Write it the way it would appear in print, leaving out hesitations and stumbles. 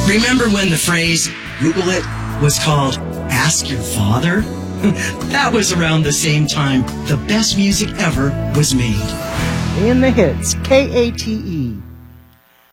Remember when the phrase, Google it, was called Ask Your Father? That was around the same time the best music ever was made. In the hits, KATE.